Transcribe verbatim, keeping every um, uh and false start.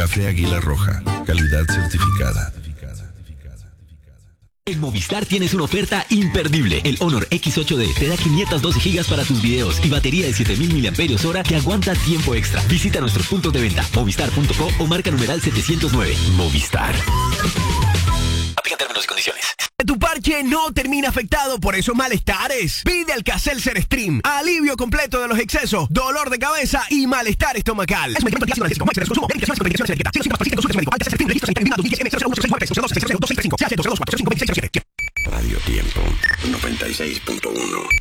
Café Águila Roja, calidad certificada. En Movistar tienes una oferta imperdible. El Honor X ocho D te da quinientos doce gigas para tus videos y batería de siete mil miliamperios hora que aguanta tiempo extra. Visita nuestros puntos de venta, movistar punto com o marca numeral setecientos nueve. Movistar. Aplican términos y condiciones. Tu parche no termina afectado por esos malestares. Pide Alka-Seltzer Stream. Alivio completo de los excesos, dolor de cabeza y malestar estomacal. Es un medicamento antiácido analgésico. Máximo de consumo. Medicaciones con indicaciones de etiqueta. cero cinco paciente consulte médico. Alka-Seltzer Stream. Registro sanitario I N cero cero uno seis nueve cero dos seis cero dos seis cinco. C H dos cuatro cinco seis cero siete. Radio Tiempo noventa y seis punto uno.